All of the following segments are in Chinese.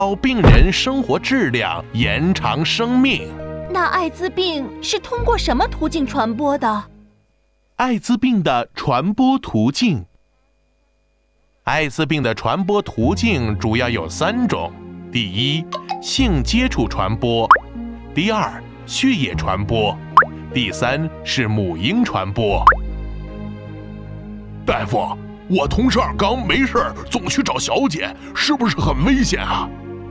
高病人生活质量，延长生命。 那艾滋病是通过什么途径传播的？ 艾滋病的传播途径。艾滋病的传播途径主要有3种：第一，性接触传播；第二，血液传播；第三是母婴传播。 大夫，我同事二刚没事总去找小姐，是不是很危险啊？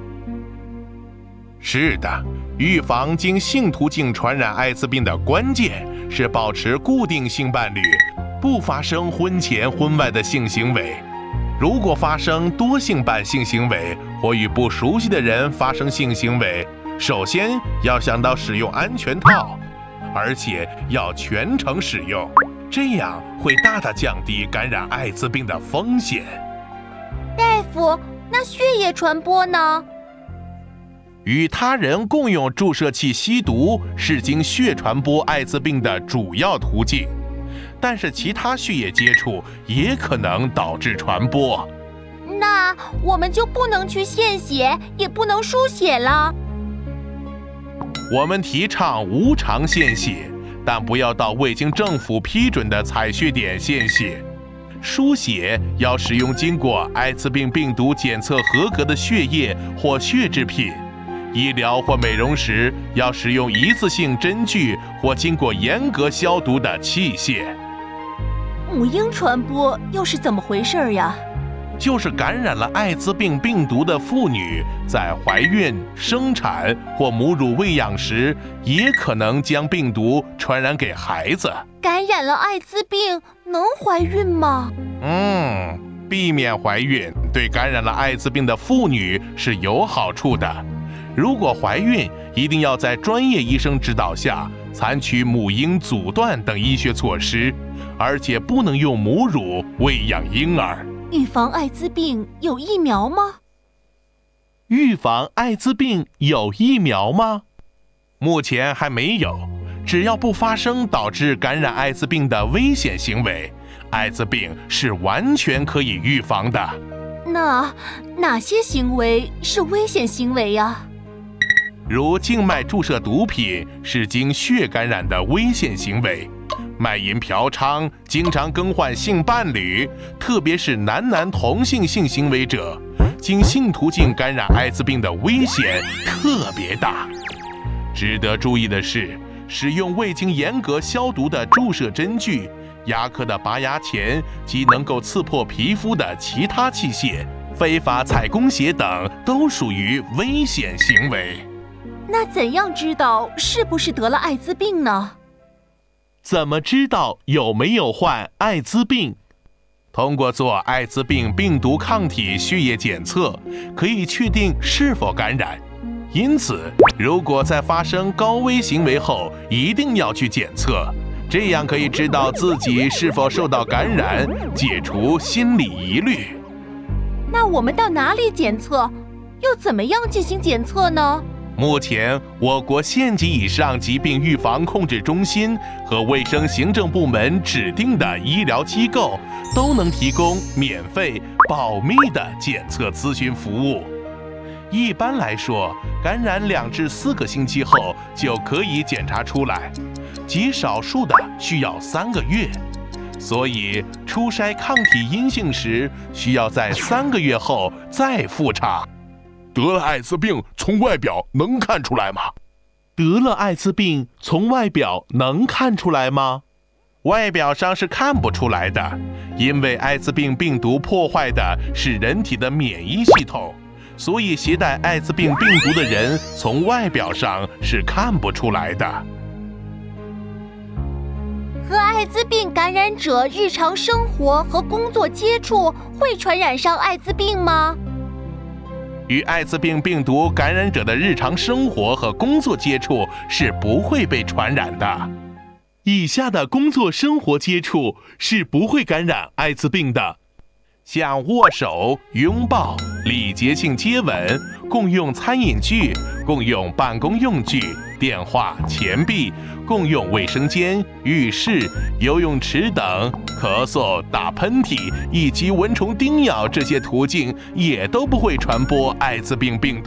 是的，预防经性途径传染艾滋病的关键是保持固定性伴侣，不发生婚前婚外的性行为。如果发生多性伴性行为或与不熟悉的人发生性行为，首先要想到使用安全套，而且要全程使用，这样会大大降低感染艾滋病的风险。 大夫，那血液传播呢？ 与他人共用注射器吸毒是经血传播艾滋病的主要途径，但是其他血液接触也可能导致传播。 那我们就不能去献血，也不能输血了。 我们提倡无偿献血，但不要到未经政府批准的采血点献血。输血要使用经过艾滋病病毒检测合格的血液或血制品。医疗或美容时要使用一次性针具或经过严格消毒的器械。 母婴传播又是怎么回事呀？ 就是感染了艾滋病病毒的妇女在怀孕、生产或母乳喂养时，也可能将病毒传染给孩子。 感染了艾滋病能怀孕吗？ 避免怀孕对感染了艾滋病的妇女是有好处的。如果怀孕，一定要在专业医生指导下采取母婴阻断等医学措施，而且不能用母乳喂养婴儿。 预防艾滋病有疫苗吗？ 预防艾滋病有疫苗吗？目前还没有。只要不发生导致感染艾滋病的危险行为，艾滋病是完全可以预防的。 那哪些行为是危险行为呀？ 如静脉注射毒品是经血感染的危险行为，卖淫嫖娼、经常更换性伴侣，特别是男同性性行为者，经性途径感染艾滋病的危险特别大。值得注意的是，使用未经严格消毒的注射针具、牙科的拔牙钳及能够刺破皮肤的其他器械、非法采供血等，都属于危险行为。 那怎样知道是不是得了艾滋病呢？ 怎么知道有没有患艾滋病？通过做艾滋病病毒抗体血液检测，可以确定是否感染。因此，如果在发生高危行为后，一定要去检测，这样可以知道自己是否受到感染，解除心理疑虑。 那我们到哪里检测？又怎么样进行检测呢？ 目前，我国县级以上疾病预防控制中心和卫生行政部门指定的医疗机构都能提供免费、保密的检测咨询服务。一般来说，感染2至4个星期后就可以检查出来，极少数的需要3个月。所以，初筛抗体阴性时，需要在3个月后再复查。 得了艾滋病从外表能看出来吗？ 得了艾滋病从外表能看出来吗？外表上是看不出来的，因为艾滋病病毒破坏的是人体的免疫系统，所以携带艾滋病病毒的人从外表上是看不出来的。 和艾滋病感染者日常生活和工作接触会传染上艾滋病吗？ 与艾滋病病毒感染者的日常生活和工作接触是不会被传染的。以下的工作生活接触是不会感染艾滋病的，像握手、拥抱、礼节性接吻、共用餐饮具、共用办公用具、电话、钱币、共用卫生间、浴室、游泳池等，咳嗽、打喷嚏以及蚊虫叮咬这些途径也都不会传播艾滋病病毒。